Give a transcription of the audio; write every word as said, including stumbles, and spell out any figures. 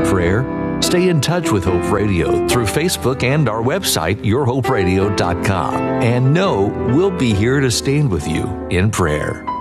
prayer? Stay in touch with Hope Radio through Facebook and our website, your hope radio dot com. And know we'll be here to stand with you in prayer.